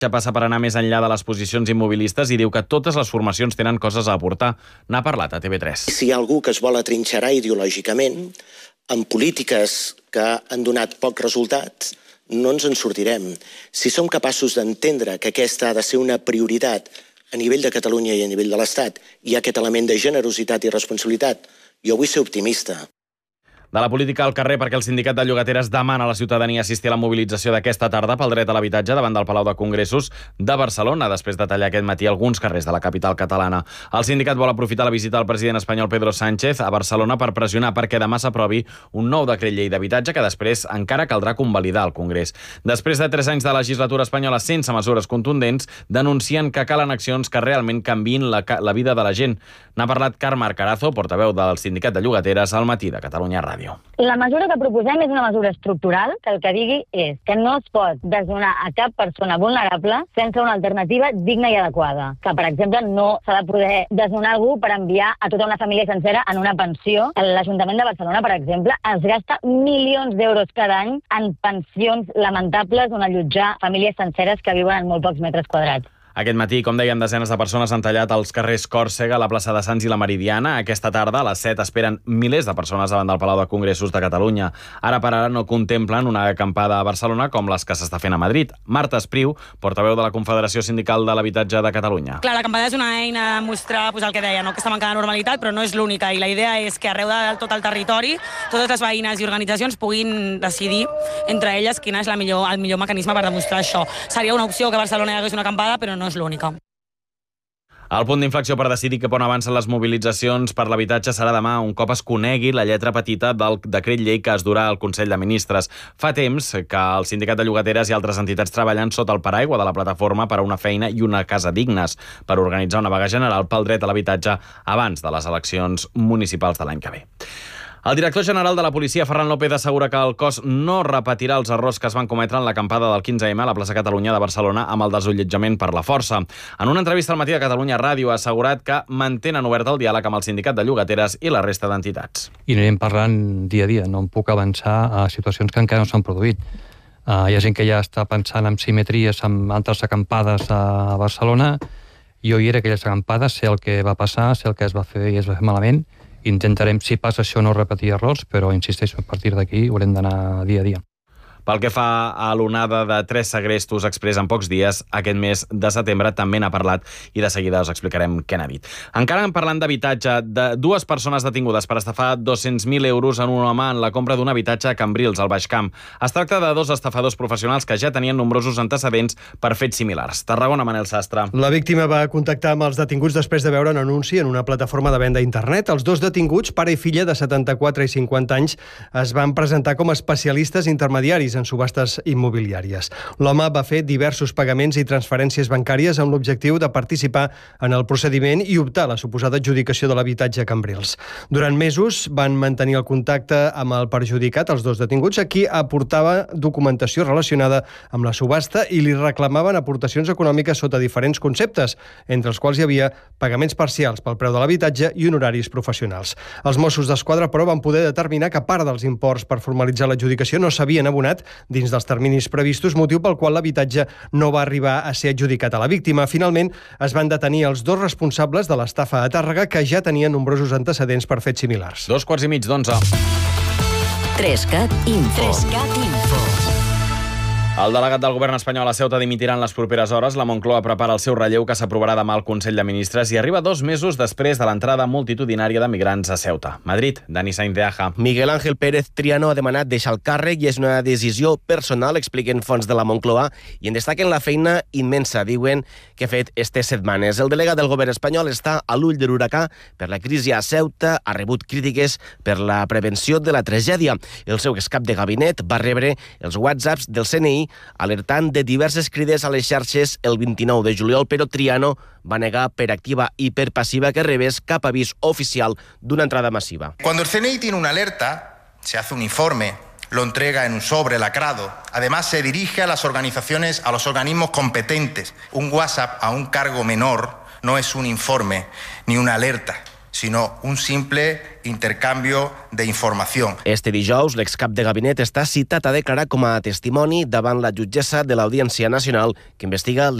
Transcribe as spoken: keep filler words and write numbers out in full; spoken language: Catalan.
Ja passa per anar més enllà de les posicions immobilistes i diu que totes les formacions tenen coses a aportar. N'ha parlat a T V tres. Si hi ha algú que es vol atrinxerar ideològicament en polítiques que han donat pocs resultats, no ens en sortirem. Si som capaços d'entendre que aquesta ha de ser una prioritat a nivell de Catalunya i a nivell de l'Estat, hi ha aquest element de generositat i responsabilitat, jo vull ser optimista. De la política al carrer, perquè el sindicat de llogateres demana a la ciutadania assistir a la mobilització d'aquesta tarda pel dret a l'habitatge davant del Palau de Congressos de Barcelona, després de tallar aquest matí alguns carrers de la capital catalana. El sindicat vol aprofitar la visita del president espanyol Pedro Sánchez a Barcelona per pressionar perquè demà s'aprovi un nou decret llei d'habitatge que després encara caldrà convalidar al Congrés. Després de tres anys de legislatura espanyola sense mesures contundents, denuncien que calen accions que realment canviïn la, la vida de la gent. N'ha parlat Carme Arcarazo, portaveu del sindicat de llogateres, al Matí de Catalunya Ràdio. La mesura que proposem és una mesura estructural que el que digui és que no es pot desnonar a cap persona vulnerable sense una alternativa digna i adequada. Que, per exemple, no s'ha de poder desnonar algú per enviar a tota una família sencera en una pensió. L'Ajuntament de Barcelona, per exemple, es gasta milions d'euros cada any en pensions lamentables on allotjar famílies senceres que viuen en molt pocs metres quadrats. Aquest matí, com dèiem, desenes de persones han tallat els carrers Còrsega, la plaça de Sants i la Meridiana. Aquesta tarda, a les set, esperen milers de persones davant del Palau de Congressos de Catalunya. Ara per ara no contemplen una acampada a Barcelona com les que s'està fent a Madrid. Marta Espriu, portaveu de la Confederació Sindical de l'Habitatge de Catalunya. Clar, l'acampada és una eina de mostrar pues, el que deia, no? Que està mancada de normalitat, però no és l'única. I la idea és que arreu de tot el territori, totes les veïnes i organitzacions puguin decidir entre elles quin és la millor, el millor mecanisme per demostrar això. Seria una opció que a Barcelona hi hagués una acampada, però no és l'única. El punt d'inflexió per decidir cap on avancen les mobilitzacions per l'habitatge serà demà, un cop es conegui la lletra petita del decret llei que es durà al Consell de Ministres. Fa temps que el Sindicat de Llogateres i altres entitats treballen sota el paraigua de la plataforma per a una feina i una casa dignes per organitzar una vaga general pel dret a l'habitatge abans de les eleccions municipals de l'any que ve. El director general de la policia, Ferran López, assegura que el cos no repetirà els errors que es van cometre en l'acampada del quinze eme a la plaça Catalunya de Barcelona amb el desallotjament per la força. En una entrevista al Matí de Catalunya Ràdio ha assegurat que mantenen obert el diàleg amb el sindicat de llogateres i la resta d'entitats. I anirem parlant dia a dia, no em puc avançar a situacions que encara no s'han produït. Uh, hi ha gent que ja està pensant en simetries amb altres acampades a Barcelona. Jo hi era aquelles acampades, sé el que va passar, sé el que es va fer i es va fer malament. Intentarem, si passa això, no repetir errors, però, insisteixo, a partir d'aquí haurem d'anar dia a dia. Pel que fa a l'onada de tres segrestos exprés en pocs dies, aquest mes de setembre també n'ha parlat i de seguida us explicarem què n'ha dit. Encara en parlant d'habitatge, de dues persones detingudes per estafar dos-cents mil euros en un home en la compra d'un habitatge a Cambrils, al Baix Camp. Es tracta de dos estafadors professionals que ja tenien nombrosos antecedents per fets similars. Tarragona, Manel Sastre. La víctima va contactar amb els detinguts després de veure un anunci en una plataforma de venda a internet. Els dos detinguts, pare i filla de setanta-quatre i cinquanta anys, es van presentar com a especialistes intermediaris en subhastes immobiliàries. L'home va fer diversos pagaments i transferències bancàries amb l'objectiu de participar en el procediment i optar a la suposada adjudicació de l'habitatge a Cambrils. Durant mesos van mantenir el contacte amb el perjudicat, els dos detinguts, a qui aportava documentació relacionada amb la subhasta i li reclamaven aportacions econòmiques sota diferents conceptes, entre els quals hi havia pagaments parcials pel preu de l'habitatge i honoraris professionals. Els Mossos d'Esquadra, però, van poder determinar que part dels imports per formalitzar l'adjudicació no s'havien abonat dins dels terminis previstos, motiu pel qual l'habitatge no va arribar a ser adjudicat a la víctima. Finalment, es van detenir els dos responsables de l'estafa a Tàrrega, que ja tenien nombrosos antecedents per fets similars. Dos quarts i mig d'onze. Trescat Info. Trescat Info. El delegat del govern espanyol a Ceuta dimitirà en les properes hores. La Moncloa prepara el seu relleu, que s'aprovarà demà al Consell de Ministres i arriba dos mesos després de l'entrada multitudinària de migrants a Ceuta. Madrid, Dani Sainz de Aja. Miguel Ángel Pérez Triano ha demanat deixar el càrrec i és una decisió personal, expliquen fonts de la Moncloa, i en destaquen la feina immensa, diuen, que ha fet estes setmanes. El delegat del govern espanyol està a l'ull de l'huracà per la crisi a Ceuta, ha rebut crítiques per la prevenció de la tragèdia. El seu excap de gabinet va rebre els whatsapps del C N I alertant de diverses crides a les xarxes el vint-i-nou de juliol, però Triano va negar per activa y per passiva que rebés cap avís oficial d'una entrada massiva. Cuando el C N I tiene una alerta, se hace un informe, lo entrega en un sobre lacrado. Además, se dirige a las organizaciones, a los organismos competentes. Un WhatsApp a un cargo menor no es un informe ni una alerta. sino un simple intercambio de información. Este dijous, l'excap de gabinet està citat a declarar com a testimoni davant la jutgessa de l'Audiència Nacional que investiga